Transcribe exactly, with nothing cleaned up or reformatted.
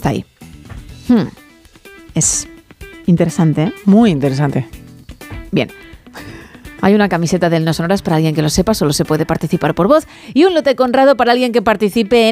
está ahí. Hmm. Es interesante, ¿eh? Muy interesante. Bien. Hay una camiseta del No Sonoras para alguien que lo sepa, solo se puede participar por voz, y un lote Conrado para alguien que participe en